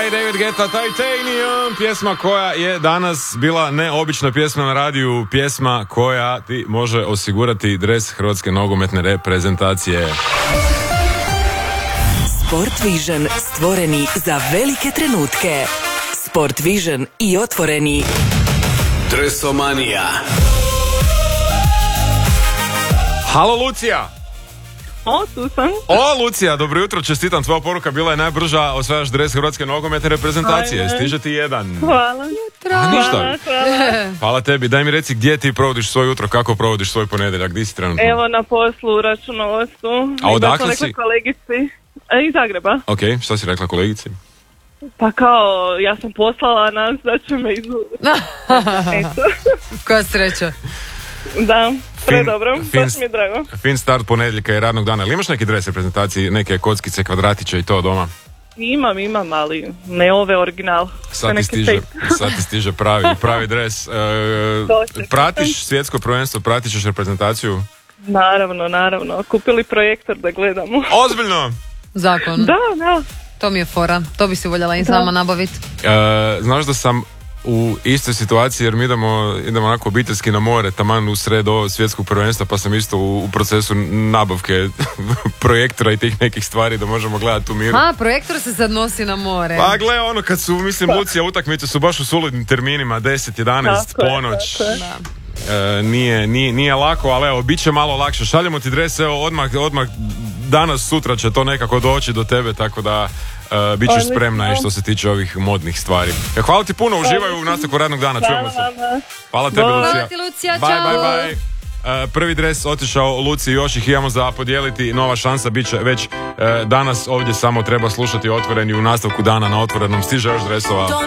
i David Guetta, Titanium, pjesma koja je danas bila neobična pjesma na radiju, pjesma koja ti može osigurati dres Hrvatske nogometne reprezentacije. Sport Vision, stvoreni za velike trenutke. Sport Vision i otvoreni. Dresomanija. Halo Lucija! Tu sam. O Lucija, dobro jutro, čestitam, tvoja poruka bila je najbrža, osvajaš dres Hrvatske nogometne reprezentacije. Ajme. Stiže ti jedan. Hvala. A ništa. Hvala. Hvala tebi, daj mi reci gdje ti provodiš svoje jutro, kako provodiš svoj ponedjeljak, gdje si trenutno? Evo na poslu u računovodstvu. A odakle si? Kolegici. Iz Zagreba. Ok, šta si rekla kolegici? Pa kao, ja sam poslala nas da će me izuzeti. Eto. Koja sreća. Da, predobro, fin- baš mi je drago. Fin start ponedjeljka i radnog dana. Ili imaš neki dres reprezentaciji, neke kockice, kvadratiće i to doma? Imam, ali ne ove original. Sad ti stiže pravi dres. Pratiš svjetsko prvenstvo, pratit ćeš reprezentaciju? Naravno. Kupili projektor da gledamo. Ozbiljno! Zakon. Da. To mi je fora. To bi si voljela i sama nabaviti. Znaš da sam u istoj situaciji, jer mi idemo onako obiteljski na more, taman u sred ovog svjetskog prvenstva, pa sam isto u procesu nabavke projektora i tih nekih stvari da možemo gledati u miru. Projektor se sad nosi na more. Pa gle, ono kad su, mislim, Lucija, utakmice su baš u solidnim terminima, 10, 11, ponoć. Nije lako, ali evo, bit će malo lakše. Šaljemo ti dres, evo, odmah danas, sutra će to nekako doći do tebe, tako da bit ćeš spremna i što se tiče ovih modnih stvari. Hvala ti puno, uživaj u nastavku radnog dana, čujemo se. Hvala tebi, Lucija. Hvala ti, Lucija, čao. Bye. Prvi dres otišao Luciji, još ih imamo za podijeliti, nova šansa bit će već danas ovdje, samo treba slušati Otvoreni u nastavku dana na Otvorenom, stiže još dresova.